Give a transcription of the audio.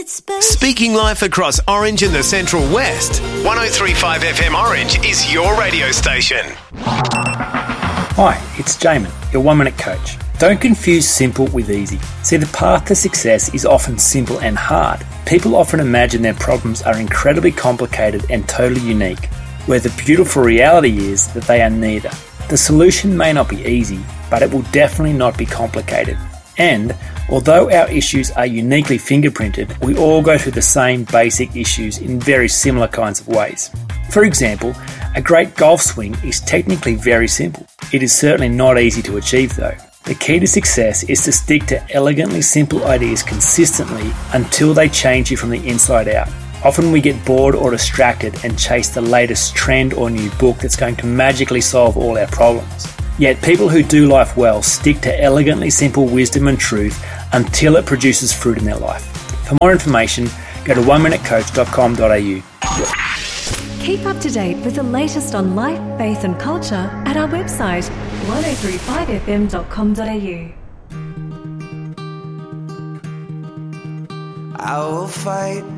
it's special. Speaking life across Orange and the Central West, 103.5 FM Orange is your radio station. Hi, it's Jamin, your 1 Minute Coach. Don't confuse simple with easy. See, the path to success is often simple and hard. People often imagine their problems are incredibly complicated and totally unique, where the beautiful reality is that they are neither. The solution may not be easy, but it will definitely not be complicated. And although our issues are uniquely fingerprinted, we all go through the same basic issues in very similar kinds of ways. For example, a great golf swing is technically very simple. It is certainly not easy to achieve though. The key to success is to stick to elegantly simple ideas consistently until they change you from the inside out. Often we get bored or distracted and chase the latest trend or new book that's going to magically solve all our problems. Yet people who do life well stick to elegantly simple wisdom and truth until it produces fruit in their life. For more information, go to oneminutecoach.com.au. Keep up to date with the latest on life, faith and culture at our website 1035fm.com.au. I will fight